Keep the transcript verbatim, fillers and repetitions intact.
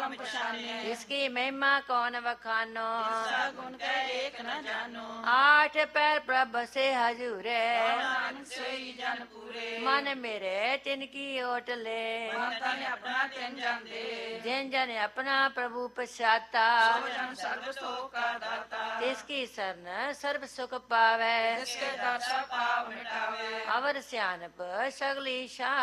नाम पछाने, इसकी महिमा कौन वखानो, इसका गुण कह एक न जानो। आठ पैर प्रभ से हजूरे, नानक सोई जन पूरे, मन मेरे तिनकी ओट ले, माता ने अपना तिन जन दे, जिन जन अपना प्रभु पछाता, सो जन सर्व सुख का दाता। तिसकी शरण सर्व सुख पावे, जिसके दर सब पाप मिटावे, अवर सियानप सगली शान